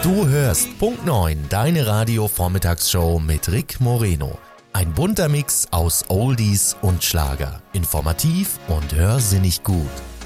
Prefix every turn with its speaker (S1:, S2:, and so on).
S1: Du hörst Punkt 9, deine Radio-Vormittagsshow mit Rick Moreno. Ein bunter Mix aus Oldies und Schlager. Informativ und hörsinnig gut.